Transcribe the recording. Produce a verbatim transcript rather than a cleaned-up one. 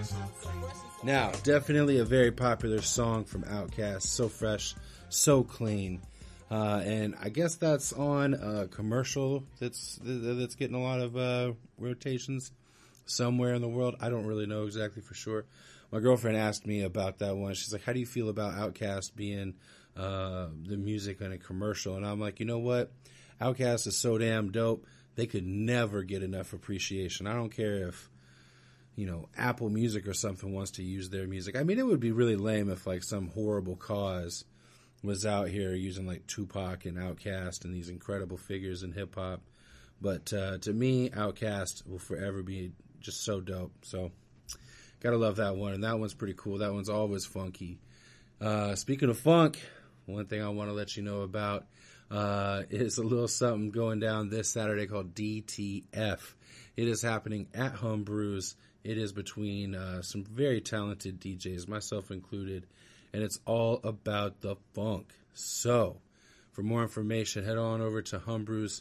Now, definitely a very popular song from Outkast. So fresh, so clean. Uh, and I guess that's on a commercial that's that's getting a lot of uh, rotations somewhere in the world. I don't really know exactly for sure. My girlfriend asked me about that one. She's like, how do you feel about Outkast being uh, the music on a commercial? And I'm like, you know what? Outkast is so damn dope. They could never get enough appreciation. I don't care if, you know, Apple Music or something wants to use their music. I mean, it would be really lame if, like, some horrible cause was out here using, like, Tupac and Outkast and these incredible figures in hip-hop. But uh, to me, Outkast will forever be just so dope. So, gotta love that one. And that one's pretty cool. That one's always funky. Uh, speaking of funk, one thing I want to let you know about uh, is a little something going down this Saturday called D T F. It is happening at Humbrew's. It is between uh, some very talented D Js, myself included, and it's all about the funk. So, for more information, head on over to Humbrew's